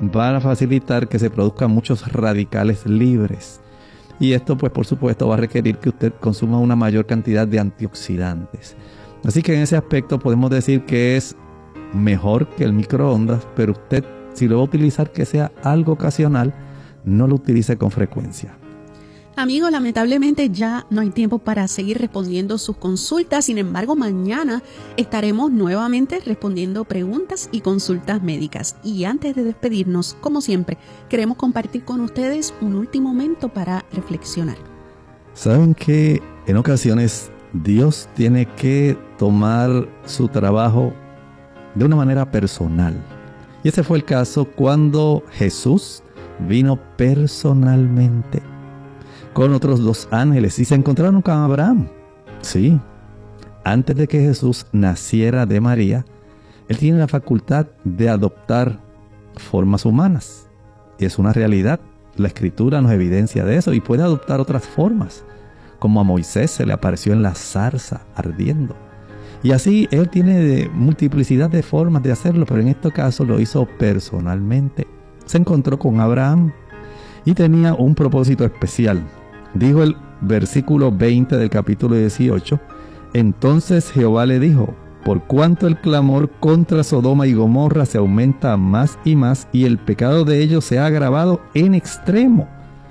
van a facilitar que se produzcan muchos radicales libres. Y esto, pues por supuesto, va a requerir que usted consuma una mayor cantidad de antioxidantes. Así que en ese aspecto podemos decir que es mejor que el microondas, pero usted, si lo va a utilizar, que sea algo ocasional, no lo utilice con frecuencia. Amigos, lamentablemente ya no hay tiempo para seguir respondiendo sus consultas. Sin embargo, mañana estaremos nuevamente respondiendo preguntas y consultas médicas. Y antes de despedirnos, como siempre, queremos compartir con ustedes un último momento para reflexionar. ¿Saben que en ocasiones Dios tiene que tomar su trabajo de una manera personal? Y ese fue el caso cuando Jesús vino personalmente con otros 2 ángeles y se encontraron con Abraham. Sí, antes de que Jesús naciera de María, él tiene la facultad de adoptar formas humanas. Y es una realidad. La Escritura nos evidencia de eso y puede adoptar otras formas, como a Moisés se le apareció en la zarza ardiendo. Y así él tiene multiplicidad de formas de hacerlo, pero en este caso lo hizo personalmente. Se encontró con Abraham y tenía un propósito especial. Dijo el versículo 20 del capítulo 18, entonces Jehová le dijo, por cuanto el clamor contra Sodoma y Gomorra se aumenta más y más, y el pecado de ellos se ha agravado en extremo.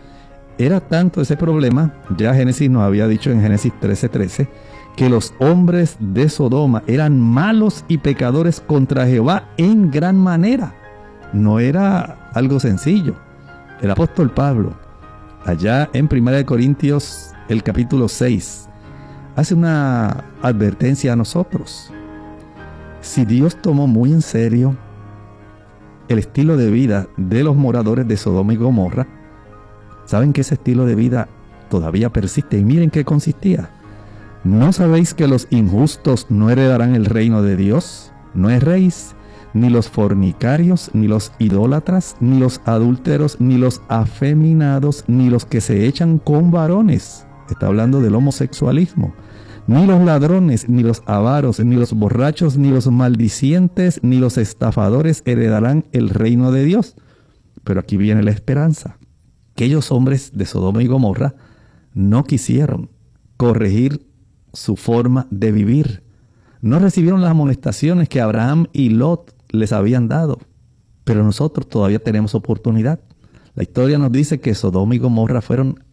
Era tanto ese problema, ya Génesis nos había dicho en Génesis 13:13, que los hombres de Sodoma eran malos y pecadores contra Jehová en gran manera. No era algo sencillo. El apóstol Pablo, allá en 1 Corintios, el capítulo 6, hace una advertencia a nosotros. Si Dios tomó muy en serio el estilo de vida de los moradores de Sodoma y Gomorra, saben que ese estilo de vida todavía persiste. Y miren qué consistía. ¿No sabéis que los injustos no heredarán el reino de Dios? No erréis, ni los fornicarios, ni los idólatras, ni los adúlteros, ni los afeminados, ni los que se echan con varones. Está hablando del homosexualismo. Ni los ladrones, ni los avaros, ni los borrachos, ni los maldicientes, ni los estafadores heredarán el reino de Dios. Pero aquí viene la esperanza. Aquellos hombres de Sodoma y Gomorra no quisieron corregir su forma de vivir. No recibieron las amonestaciones que Abraham y Lot les habían dado. Pero nosotros todavía tenemos oportunidad. La historia nos dice que Sodoma y Gomorra fueron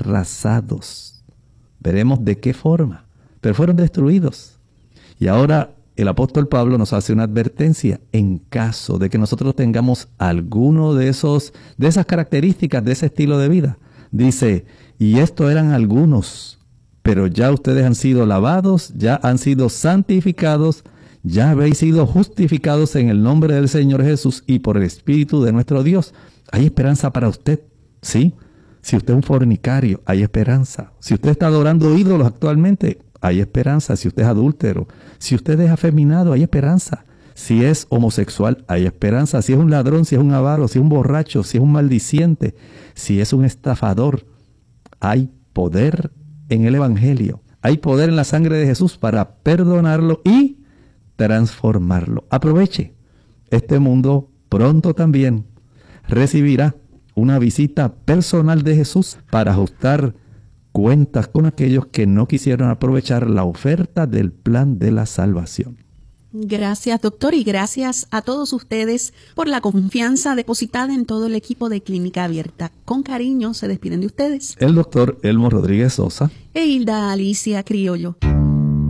arrasados. Veremos de qué forma, pero fueron destruidos. Y ahora el apóstol Pablo nos hace una advertencia en caso de que nosotros tengamos alguno de esas características de ese estilo de vida. Dice, y estos eran algunos, pero ya ustedes han sido lavados, ya han sido santificados, ya habéis sido justificados en el nombre del Señor Jesús y por el Espíritu de nuestro Dios. Hay esperanza para usted, ¿sí? Si usted es un fornicario, hay esperanza. Si usted está adorando ídolos actualmente, hay esperanza. Si usted es adúltero, si usted es afeminado, hay esperanza. Si es homosexual, hay esperanza. Si es un ladrón, si es un avaro, si es un borracho, si es un maldiciente, si es un estafador, hay poder en el Evangelio. Hay poder en la sangre de Jesús para perdonarlo y transformarlo. Aproveche. Este mundo pronto también recibirá una visita personal de Jesús para ajustar cuentas con aquellos que no quisieron aprovechar la oferta del plan de la salvación. Gracias, doctor, y gracias a todos ustedes por la confianza depositada en todo el equipo de Clínica Abierta. Con cariño se despiden de ustedes el doctor Elmo Rodríguez Sosa e Hilda Alicia Criollo.